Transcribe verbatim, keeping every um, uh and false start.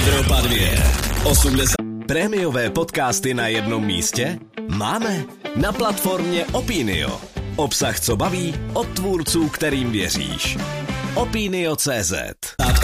Evropa dvě. osmdesát. Prémiové podcasty na jednom místě? Máme. Na platformě Opinio. Obsah, co baví, od tvůrců, kterým věříš. Opinio tečka cé zet.